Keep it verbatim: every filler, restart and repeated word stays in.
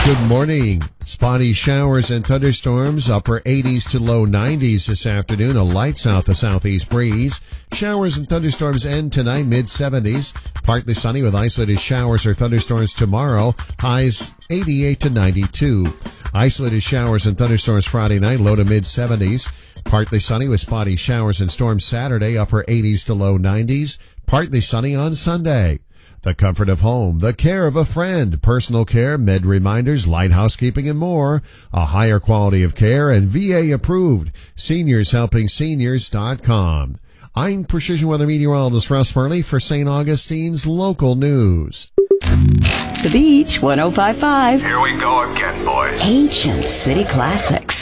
Good morning. Spotty showers and thunderstorms, upper eighties to low nineties this afternoon, a light south to southeast breeze. Showers and thunderstorms end tonight, mid seventies. Partly sunny with isolated showers or thunderstorms tomorrow, highs eighty-eight to ninety-two. Isolated showers and thunderstorms Friday night, low to mid seventies. Partly sunny with spotty showers and storms Saturday, upper eighties to low nineties. Partly sunny on Sunday. The comfort of home, the care of a friend, personal care, med reminders, light housekeeping, and more. A higher quality of care and V A approved. seniors helping seniors dot com. I'm Precision Weather Meteorologist Russ Murley for Saint Augustine's Local News. The Beach, one oh five point five. Here we go again, boys. Ancient City Classics.